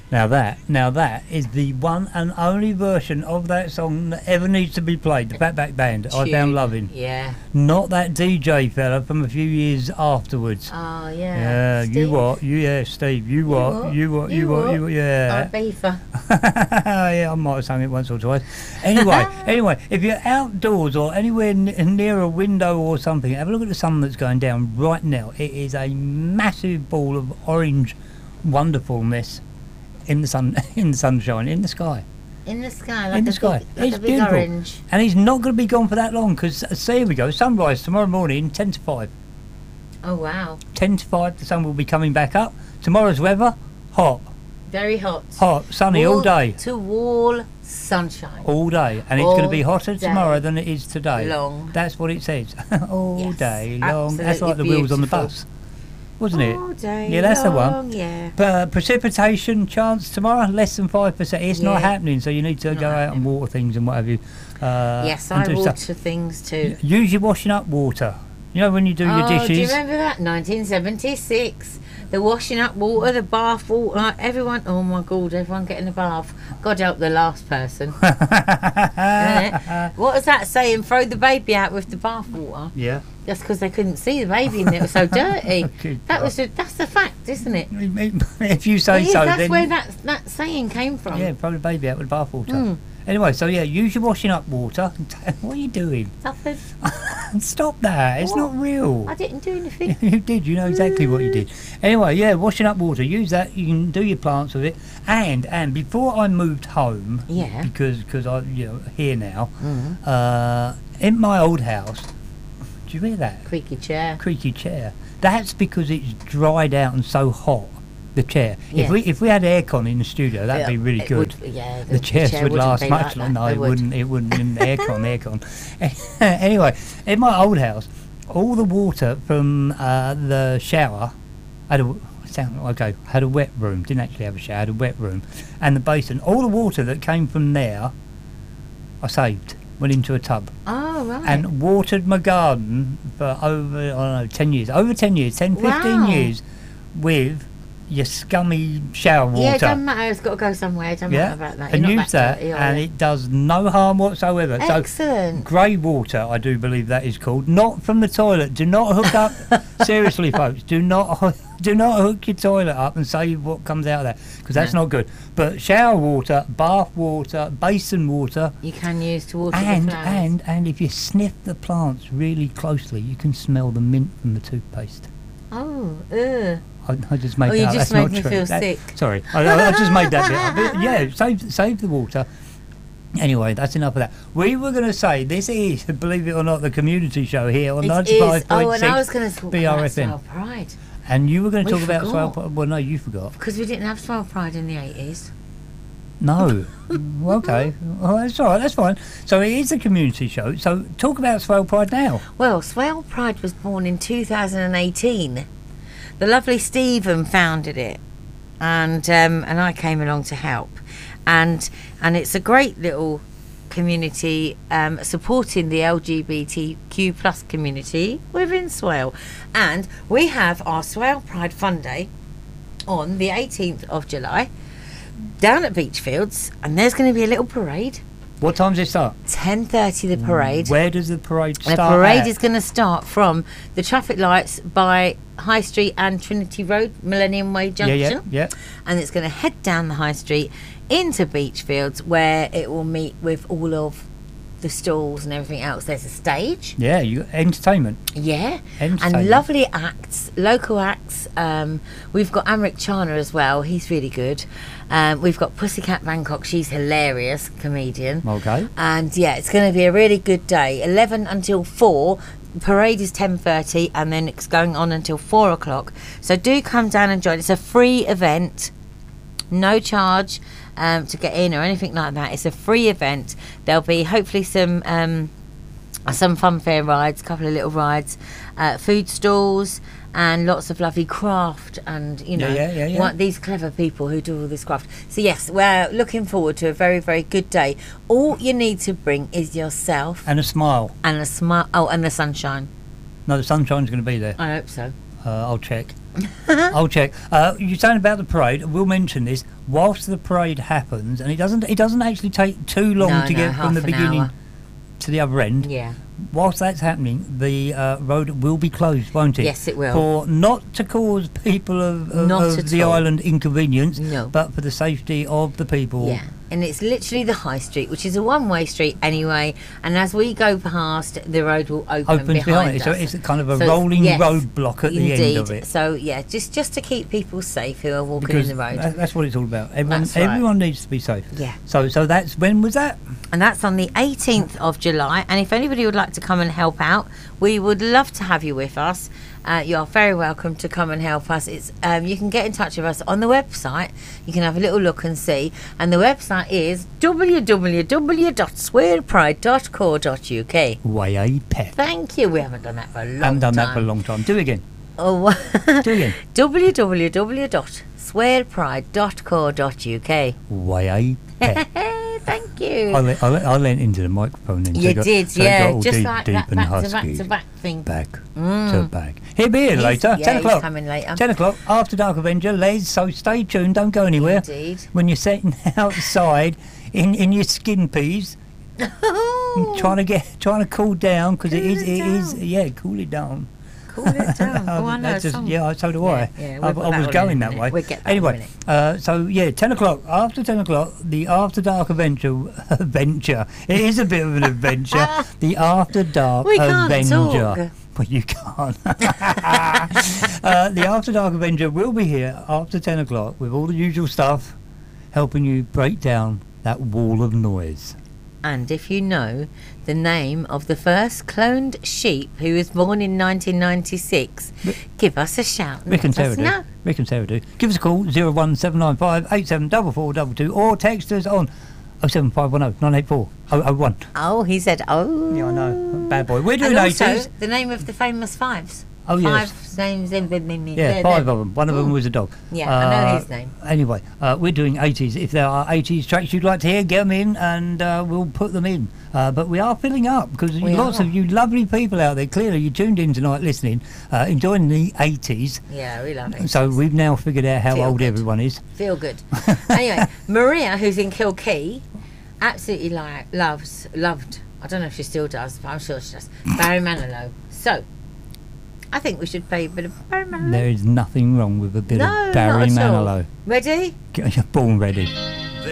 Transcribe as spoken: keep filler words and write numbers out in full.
Now that, now that is the one and only version of that song that ever needs to be played. The Fatback Band, I Tune. found loving. Yeah. Not that D J fella from a few years afterwards. Oh, yeah. Yeah, Steve. you what? You yeah, Steve. You what? what? You what? You You what? what? You what? Yeah. Oh, beaver. Yeah, I might have sung it once or twice. Anyway, anyway, if you're outdoors or anywhere n- near a window or something, have a look at the sun that's going down right now. It is a massive ball of orange wonderfulness in the sun, in the sunshine, in the sky. In the sky, like In the a sky. big, like It's a big beautiful. orange. And it's not going to be gone for that long because, see, here we go, sunrise tomorrow morning, ten to five. Oh, wow. ten to five, the sun will be coming back up. Tomorrow's weather, hot, Very hot. hot, sunny all Wall day. to wall sunshine. All day, and it's going to All be hotter day tomorrow than it is today. long. That's what it says. All Yes, day long. That's like the absolutely wheels on the beautiful. bus, wasn't it? All day Yeah, that's the one. long, Yeah. But uh, precipitation chance tomorrow less than five percent. It's not Yeah. happening, so you need to Not go out and happening. water things and what have you. Uh, Yes, and I do water stuff. things too. Use your washing up water. You know when you do your Oh, do you dishes. remember that? nineteen seventy-six. The washing up water, the bath water, everyone, oh my God, everyone getting a bath. God help the last person. Innit? What was that saying? Throw the baby out with the bath water. Yeah. That's because they couldn't see the baby and it was so dirty. Good That God. was a, that's the fact, isn't it? If you say It is, so, that's then where that that saying came from. yeah, probably baby out with bath water. Mm. Anyway, so yeah, use your washing up water. What are you doing? Nothing. Stop that. It's What? not real. I didn't do anything. You did. You know exactly what you did. Anyway, yeah, washing up water. Use that. You can do your plants with it. And and before I moved home, Yeah. because because I you know here now, Mm. uh, in my old house. Do you hear that Creaky chair. creaky chair? That's because it's dried out and so hot. The chair. Yeah. If we if we had aircon in the studio, that'd be really It good. would- yeah, The chairs chair would wouldn't last be much like longer. that. No, They it would. wouldn't. It wouldn't. in aircon, aircon. Anyway, in my old house, all the water from uh, the shower had a sound okay. Had a wet room. Didn't actually have a shower. Had a wet room, and the basin. All the water that came from there, I saved. Went into a tub Oh, right. and watered my garden for over I don't know ten years. Over ten years, ten, fifteen Wow. years, with your scummy shower water. Yeah, it doesn't matter. It's got to go somewhere. It doesn't Yeah, matter about that. and You're not use that, dirty, are and you? it does no harm whatsoever. So, Excellent. grey water, I do believe that is called, not from the toilet. Do not hook up. Seriously, folks, do not hoo- do not hook your toilet up and save what comes out of that, because that's No. not good. But shower water, bath water, basin water, You can use to water and the flowers. and and if you sniff the plants really closely, you can smell the mint from the toothpaste. Oh, ugh. I, I just made Oh, that you up. just That's made not me true. feel That- sick. Sorry, I, I, I just made that bit up. But yeah, save save the water. Anyway, that's enough of that. We were going to say this is, believe it or not, the community show here on It ninety-five is. Oh, point and I was six, going to talk B R about F M. Swell Pride. And you were going to We talk about Swell forgot. Pride. Well, no, you forgot. Because we didn't have Swell Pride in the eighties. No. Well, okay. Well, that's all right. That's fine. So it is a community show. So talk about Swell Pride now. Well, Swell Pride was born in two thousand eighteen. The lovely Stephen founded it, and um, and I came along to help, and and it's a great little community um, supporting the L G B T Q plus community within Swale, and we have our Swale Pride Fun Day on the eighteenth of July down at Beachfields, and there's going to be a little parade. What time does it start? ten thirty the parade. Where does the parade The start parade at? is going to start from the traffic lights by High Street and Trinity Road, Millennium Way Yeah, Junction. yeah, yeah. And it's going to head down the High Street into Beachfields, where it will meet with all of the stalls and everything else. There's a stage. Yeah, you entertainment. Yeah. Entertainment. And lovely acts, local acts. Um, we've got Amrik Chana as well. He's really good. Um, we've got Pussycat Bangkok. She's hilarious comedian. Okay. And yeah, it's going to be a really good day. eleven until four. Parade is ten thirty, and then it's going on until four o'clock. So do come down and join. It's a free event, no charge um, to get in or anything like that. It's a free event. There'll be hopefully some um, some funfair rides, a couple of little rides, uh, food stalls, and lots of lovely craft, and you know, Yeah, yeah, yeah, yeah. what these clever people who do all this craft. So yes, we're looking forward to a very, very good day. All you need to bring is yourself And a smile. and a smile. Oh, and the sunshine. No, the sunshine's going to be there. I hope so. Uh, I'll check. I'll check. Uh, you're saying about the parade. We'll mention this whilst the parade happens, and it doesn't. It doesn't actually take too long No, to no, get half from the an beginning hour. to the other end. Yeah. Whilst that's happening, the uh, road will be closed, won't it? Yes, it will. For not to cause people of, of, Not of at the all. island inconvenience, No. but for the safety of the people. Yeah, and it's literally the high street, which is a one-way street anyway. And as we go past, the road will open Opens behind, behind it, us. so it's a kind of a So it's- rolling yes, roadblock at the indeed. end of it. So yeah, just just to keep people safe who are walking Because in the road. that- that's what it's all about. Everyone, That's right. everyone needs to be safe. Yeah. So, so that's when was that? And that's on the eighteenth of July. And if anybody would like to come and help out, we would love to have you with us. Uh, you are very welcome to come and help us. It's um, you can get in touch with us on the website. You can have a little look and see. And the website is w w w dot swear pride dot co dot u k. Way a pet. Thank you. We haven't done that for a long Haven't done time. that for a long time. Do it again. Oh, Do it again. w w w dot swear pride dot co dot u k. Way a pet. Thank you. I, le- I, le- I leant into the microphone then. so You it got- did, so it got yeah. all Just deep, like deep that and back to husky. back to back thing. Back Mm. to back. He'll be here He's- later. yeah, ten he's o'clock. coming later. Ten o'clock. After Dark Avenger, Les. So stay tuned. Don't go anywhere. Indeed. When you're sitting outside in, in your skin peas, trying to get trying to cool down because it Cool is it it is down. yeah cool it down. Cool it down. Oh, I know That's a just- song. yeah, so do I. Yeah, yeah, I, we'll put I that was one in going a that minute. way. We'll get that in a anyway, minute. uh, so yeah, ten o'clock. After ten o'clock, the After Dark Adventure. Adventure. It is a bit of an adventure. The After Dark We can't Avenger. talk. Well, you can't. uh, the After Dark Avenger will be here after ten o'clock with all the usual stuff, helping you break down that wall of noise. And if you know the name of the first cloned sheep who was born in nineteen ninety-six, give us a shout. and Rick and let Sarah us do. know. Rick and Sarah do. Give us a call, zero one seven nine five eight seven four four two two, or text us on oh seven five one oh nine eight four oh oh one. Oh, he said, oh. Yeah, I know. Bad boy. We're doing And also, eighties. the name of the famous fives. Oh, yes. Five names. In, in, in, Yeah, five of them. One of them was a dog. Yeah, I know Uh, his name. Anyway, uh, we're doing eighties. If there are eighties tracks you'd like to hear, get them in and uh, we'll put them in. Uh, but we are filling up because We lots are. of you lovely people out there, clearly you tuned in tonight listening, uh, enjoying the eighties. Yeah, we love it. So we've now figured out how Feel old good. everyone is. Feel good. Anyway, Maria, who's in Kilkee, absolutely like loves loved. I don't know if she still does, but I'm sure she does. Barry Manilow. So, I think we should play a bit of Barry Manilow. There is nothing wrong with a bit no, of Barry not at all. Manilow. Ready? You're born ready.